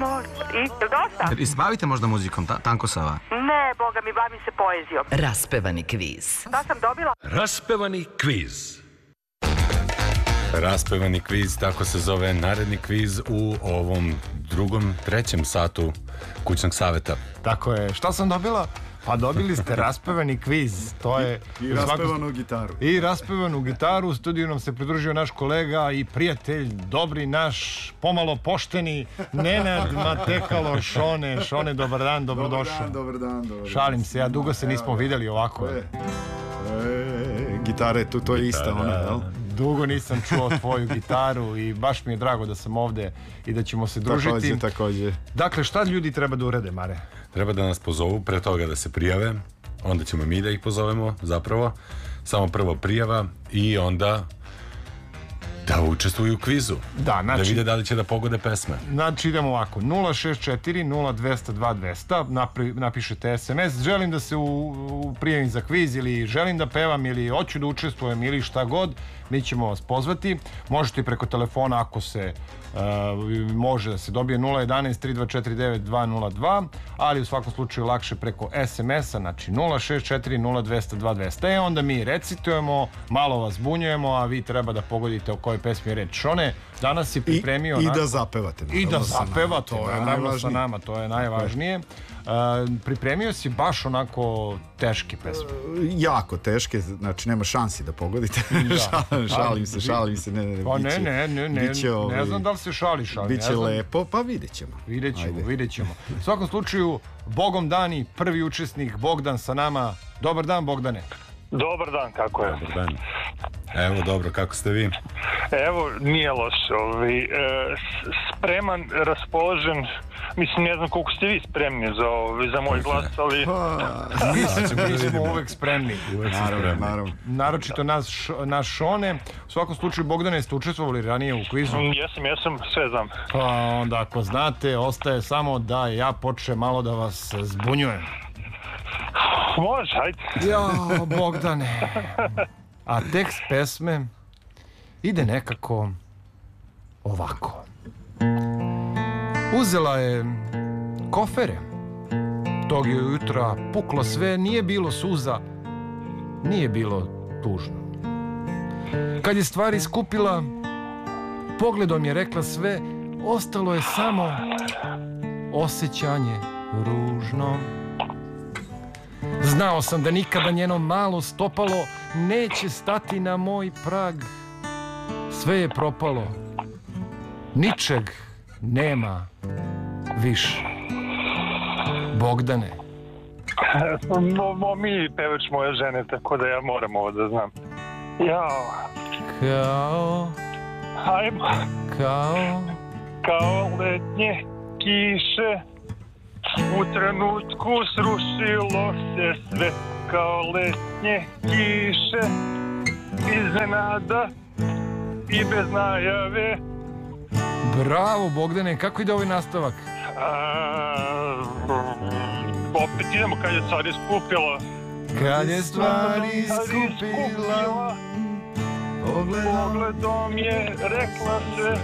molim. I, je dosta? I se bavite možda muzikom, Tanko Sava? Ne, boga mi, bavim se poezijom. Raspevani kviz. Da sam dobila? Raspevani kviz. Raspevani kviz, tako se zove naredni kviz u ovom trećem satu kućnog saveta. Tako je. Šta sam dobila? Pa dobili ste raspevani kviz. To je I raspevanu gitaru. I raspevanu gitaru. U studiju nam se pridružio naš kolega i prijatelj, dobri naš, pomalo pošteni Nenad Matekalo. Šone, dobar dan, dobrodošao. Dobar dan. Šalim se, ja dugo se nismo vidjeli ovako. Gitara je tu, to je ista ona, jel? Dugo nisam čuo tvoju gitaru i baš mi je drago da sam ovde i da ćemo se družiti. Takođe. Dakle, šta ljudi treba da urede, Mare? Treba da nas pozovu, pre toga da se prijave, onda ćemo mi da ih pozovemo, zapravo. Samo prvo prijava i onda da učestvuju u kvizu. Da, znači, da vide da li će da pogode pesme. Znači idemo ovako, 064 0200 2200, napišete SMS, želim da se prijavim za kviz ili želim da pevam ili hoću da učestvujem ili šta god, mi ćemo vas pozvati. Možete i preko telefona ako se može da se dobije 011 3249 202, ali u svakom slučaju lakše preko SMS-a, znači 064 0200 2200. Onda mi recitujemo, malo vas bunjujemo, a vi treba da pogodite o kojoj pesmi je reč. Šone, danas si pripremio... I da zapevate. I da zapeva, to je naravno sa nama, to je najvažnije. Pripremio si baš onako teške pesme. Jako teške, znači nema šansi da pogodite. Šalim se. Ne znam da li se šališ, ali biće lepo, pa vidjet ćemo. U svakom slučaju, Bogom dani, prvi učesnik Bogdan sa nama. Dobar dan, Bogdane. Dobar dan, kako je? Dobar dan. Evo, dobro, kako ste vi? Evo, nije loše. Spreman, raspoložen. Mislim, ne znam koliko ste vi spremni za moj glas, ali... Mi smo uvek spremni. Naravno. Naročito naš Šone. U svakom slučaju, Bogdane, ste učestvovali ranije u kvizu? Jesam, sve znam. Pa onda, ako znate, ostaje samo da ja počnem malo da vas zbunjujem. Može, ajde. Jao, Bogdane. A tekst pesme ide nekako ovako. Uzela je kofere. Tog je jutra puklo sve, nije bilo suza, nije bilo tužno. Kad je stvari skupila, pogledom je rekla sve, ostalo je samo osjećanje ružno. Znao sam da nikada njeno malo stopalo neće stati na moj prag. Sve je propalo. Ničeg nema više. Bogdane. Mi pevač moje žene, tako da ja moram ovo da znam. Jao. Kao letnje kiše, u trenutku srušilo se sve kao letnje kiše, iznenada i bez najave. Bravo, Bogdane, kako ide ovaj nastavak? Opet idemo kad je stvari skupila. Kad je stvari skupila, pogledom je rekla se